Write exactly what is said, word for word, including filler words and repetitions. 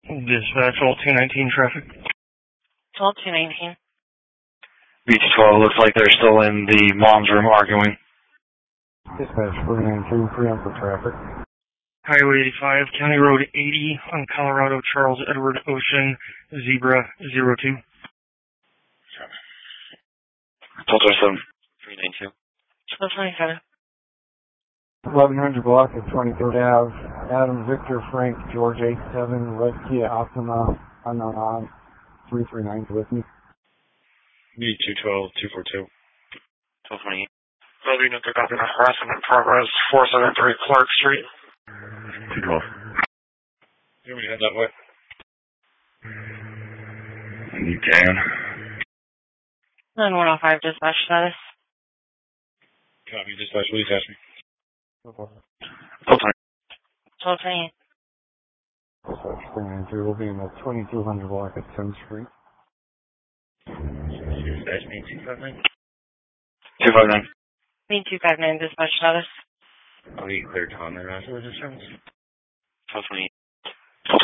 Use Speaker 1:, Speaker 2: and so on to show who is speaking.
Speaker 1: Dispatch, all two nineteen traffic.
Speaker 2: all two nineteen.
Speaker 3: Beach twelve, looks like they're still in the mom's room arguing.
Speaker 4: Dispatch, three nineteen, free on for traffic.
Speaker 1: Highway eighty-five, County Road eighty on Colorado, Charles Edward Ocean, Zebra zero two.
Speaker 3: twelve twenty-seven, three ninety-two.
Speaker 2: twelve twenty-seven.
Speaker 4: eleven hundred block of twenty-third Avenue, Adam Victor Frank George eight seven, Red Kia Optima, unknown on, three three nine with me.
Speaker 3: B two twelve, two four two. twelve twenty-eight.
Speaker 1: Loving at the copy of harassment in progress, four seventy-three Clark Street.
Speaker 3: two twelve. You want me to head that way? You can.
Speaker 2: nine one oh five dispatch status.
Speaker 3: Copy, dispatch, will you attach me?
Speaker 4: twelve
Speaker 2: twenty-eight.
Speaker 4: Dispatch, three ninety-three, we'll be in the twenty-two hundred block at tenth Street.
Speaker 3: Dispatch, me two five nine. two five nine.
Speaker 2: Me two five nine dispatch status.
Speaker 3: I'll be cleared on there after the disturbance. twelve twenty-eight.